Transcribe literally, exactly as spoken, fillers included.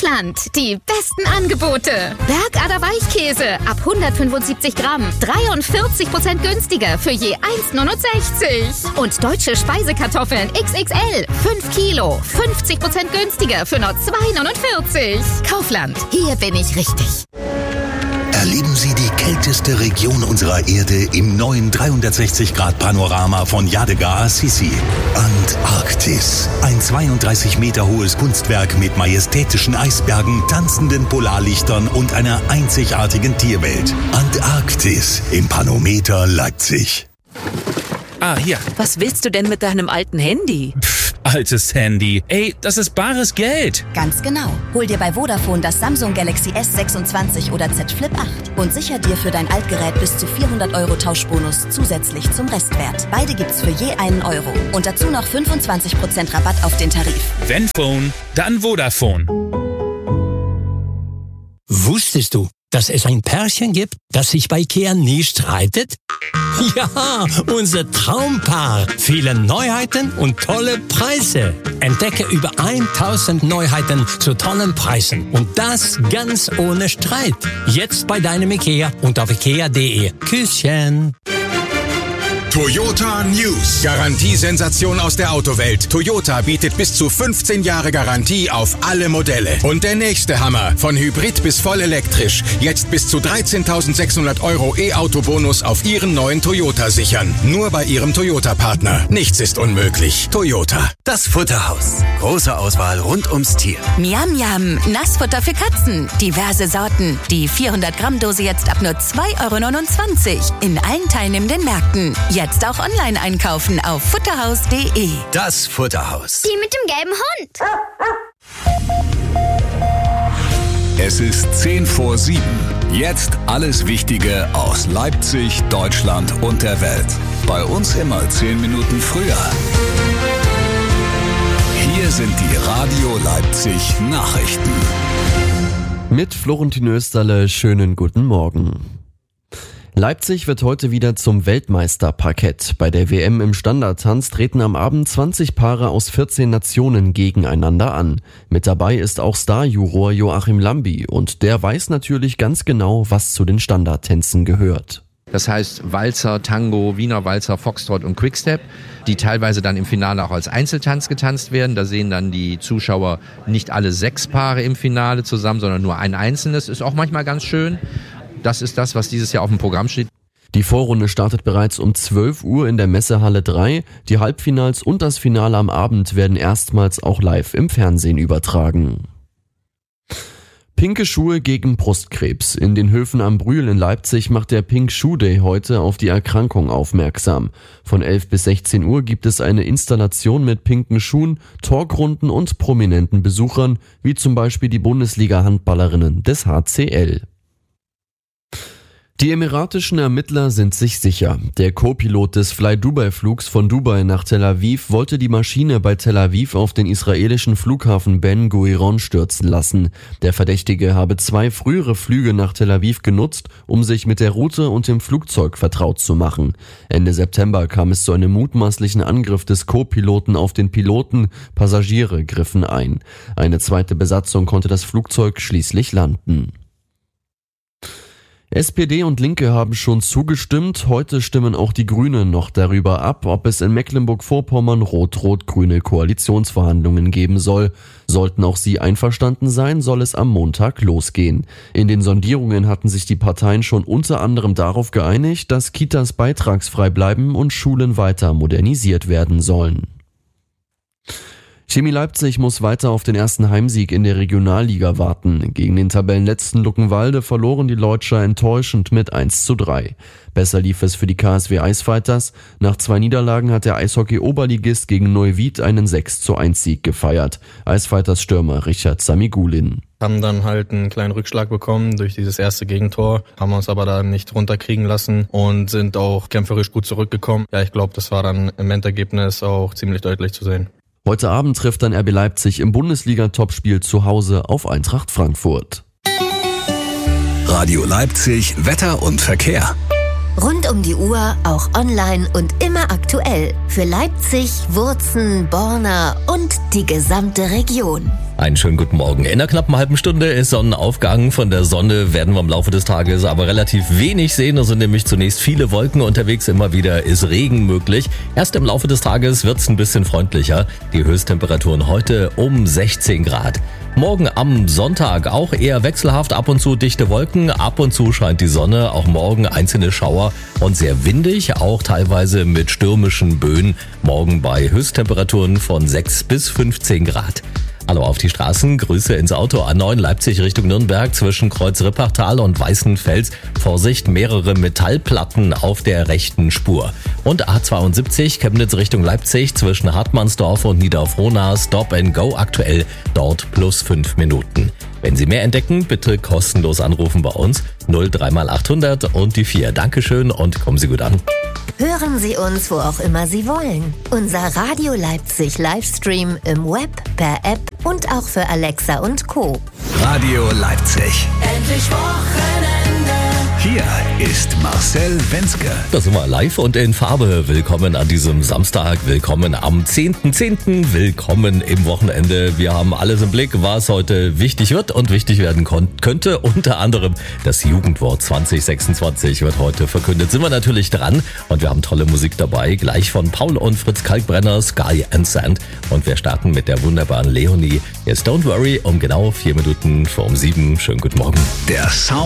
Kaufland. Die besten Angebote. Bergader Weichkäse ab hundertfünfundsiebzig Gramm. dreiundvierzig Prozent günstiger für je eins neunundsechzig. Und deutsche Speisekartoffeln X X L. fünf Kilo. fünfzig Prozent günstiger für nur zwei neunundvierzig. Kaufland. Hier bin ich richtig. Erleben Sie die kälteste Region unserer Erde im neuen dreihundertsechzig Grad Panorama von Yadega Assisi. Antarktis. Ein zweiunddreißig Meter hohes Kunstwerk mit majestätischen Eisbergen, tanzenden Polarlichtern und einer einzigartigen Tierwelt. Antarktis im Panometer Leipzig. Ah, hier. Was willst du denn mit deinem alten Handy? Pff, altes Handy. Ey, das ist bares Geld. Ganz genau. Hol dir bei Vodafone das Samsung Galaxy S sechsundzwanzig oder Z Flip acht und sicher dir für dein Altgerät bis zu vierhundert Euro Tauschbonus zusätzlich zum Restwert. Beide gibt's für je einen Euro. Und dazu noch fünfundzwanzig Prozent Rabatt auf den Tarif. Wenn Phone, dann Vodafone. Wusstest du, dass es ein Pärchen gibt, das sich bei Ikea nie streitet? Ja, unser Traumpaar. Viele Neuheiten und tolle Preise. Entdecke über tausend Neuheiten zu tollen Preisen. Und das ganz ohne Streit. Jetzt bei deinem Ikea und auf ikea punkt de. Küsschen. Toyota News. Garantiesensation aus der Autowelt. Toyota bietet bis zu fünfzehn Jahre Garantie auf alle Modelle. Und der nächste Hammer. Von Hybrid bis voll elektrisch. Jetzt bis zu dreizehntausendsechshundert Euro E-Auto-Bonus auf Ihren neuen Toyota sichern. Nur bei Ihrem Toyota-Partner. Nichts ist unmöglich. Toyota. Das Futterhaus. Große Auswahl rund ums Tier. Miam Miam. Nassfutter für Katzen. Diverse Sorten. Die vierhundert Gramm Dose jetzt ab nur zwei Euro neunundzwanzig. In allen teilnehmenden Märkten. Jetzt auch online einkaufen auf futterhaus punkt de. Das Futterhaus. Die mit dem gelben Hund. Es ist zehn vor sieben. Jetzt alles Wichtige aus Leipzig, Deutschland und der Welt. Bei uns immer zehn Minuten früher. Hier sind die Radio Leipzig Nachrichten. Mit Florentin Österle, schönen guten Morgen. Leipzig wird heute wieder zum Weltmeisterparkett. Bei der W M im Standardtanz treten am Abend zwanzig Paare aus vierzehn Nationen gegeneinander an. Mit dabei ist auch Starjuror Joachim Lambi und der weiß natürlich ganz genau, was zu den Standardtänzen gehört. Das heißt Walzer, Tango, Wiener Walzer, Foxtrot und Quickstep, die teilweise dann im Finale auch als Einzeltanz getanzt werden. Da sehen dann die Zuschauer nicht alle sechs Paare im Finale zusammen, sondern nur ein einzelnes. Ist auch manchmal ganz schön. Das ist das, was dieses Jahr auf dem Programm steht. Die Vorrunde startet bereits um zwölf Uhr in der Messehalle drei. Die Halbfinals und das Finale am Abend werden erstmals auch live im Fernsehen übertragen. Pinke Schuhe gegen Brustkrebs. In den Höfen am Brühl in Leipzig macht der Pink Shoe Day heute auf die Erkrankung aufmerksam. Von elf bis sechzehn Uhr gibt es eine Installation mit pinken Schuhen, Talkrunden und prominenten Besuchern, wie zum Beispiel die Bundesliga-Handballerinnen des H C L. Die emiratischen Ermittler sind sich sicher. Der Co-Pilot des Fly-Dubai-Flugs von Dubai nach Tel Aviv wollte die Maschine bei Tel Aviv auf den israelischen Flughafen Ben Gurion stürzen lassen. Der Verdächtige habe zwei frühere Flüge nach Tel Aviv genutzt, um sich mit der Route und dem Flugzeug vertraut zu machen. Ende September kam es zu einem mutmaßlichen Angriff des Co-Piloten auf den Piloten. Passagiere griffen ein. Eine zweite Besatzung konnte das Flugzeug schließlich landen. S P D und Linke haben schon zugestimmt. Heute stimmen auch die Grünen noch darüber ab, ob es in Mecklenburg-Vorpommern rot-rot-grüne Koalitionsverhandlungen geben soll. Sollten auch sie einverstanden sein, soll es am Montag losgehen. In den Sondierungen hatten sich die Parteien schon unter anderem darauf geeinigt, dass Kitas beitragsfrei bleiben und Schulen weiter modernisiert werden sollen. Chemie Leipzig muss weiter auf den ersten Heimsieg in der Regionalliga warten. Gegen den Tabellenletzten Luckenwalde verloren die Leutscher enttäuschend mit eins zu drei. Besser lief es für die K S W Eisfighters. Nach zwei Niederlagen hat der Eishockey-Oberligist gegen Neuwied einen sechs zu eins Sieg gefeiert. Eisfighters Stürmer Richard Samigulin. Haben dann halt einen kleinen Rückschlag bekommen durch dieses erste Gegentor, haben uns aber da nicht runterkriegen lassen und sind auch kämpferisch gut zurückgekommen. Ja, ich glaube, das war dann im Endergebnis auch ziemlich deutlich zu sehen. Heute Abend trifft dann R B Leipzig im Bundesliga-Topspiel zu Hause auf Eintracht Frankfurt. Radio Leipzig, Wetter und Verkehr. Rund um die Uhr, auch online und immer aktuell. Für Leipzig, Wurzen, Borna und die gesamte Region. Einen schönen guten Morgen. In einer knappen halben Stunde ist Sonnenaufgang. Von der Sonne werden wir im Laufe des Tages aber relativ wenig sehen. Also nämlich zunächst viele Wolken unterwegs. Immer wieder ist Regen möglich. Erst im Laufe des Tages wird es ein bisschen freundlicher. Die Höchsttemperaturen heute um sechzehn Grad. Morgen am Sonntag auch eher wechselhaft, ab und zu dichte Wolken, ab und zu scheint die Sonne, auch morgen einzelne Schauer und sehr windig, auch teilweise mit stürmischen Böen, morgen bei Höchsttemperaturen von sechs bis fünfzehn Grad. Hallo auf die Straßen, Grüße ins Auto. A neun Leipzig Richtung Nürnberg zwischen Kreuz-Rippachtal und Weißenfels. Vorsicht, mehrere Metallplatten auf der rechten Spur. Und A zweiundsiebzig Chemnitz Richtung Leipzig zwischen Hartmannsdorf und Niederfrohna. Stop and Go aktuell dort plus fünf Minuten. Wenn Sie mehr entdecken, bitte kostenlos anrufen bei uns. null drei mal achthundert und die vier. Dankeschön und kommen Sie gut an. Hören Sie uns, wo auch immer Sie wollen. Unser Radio Leipzig Livestream im Web, per App und auch für Alexa und Co. Radio Leipzig. Endlich Wochenende. Hier ist Marcel Wenzke. Da sind wir live und in Farbe. Willkommen an diesem Samstag. Willkommen am zehnten zehnten Willkommen im Wochenende. Wir haben alles im Blick, was heute wichtig wird und wichtig werden kon- könnte. Unter anderem das Jugendwort zwanzig sechsundzwanzig wird heute verkündet. Sind wir natürlich dran und wir haben tolle Musik dabei. Gleich von Paul und Fritz Kalkbrenner, Sky and Sand. Und wir starten mit der wunderbaren Leonie. Jetzt Don't Worry um genau vier Minuten vor um sieben. Schönen guten Morgen. Der Sound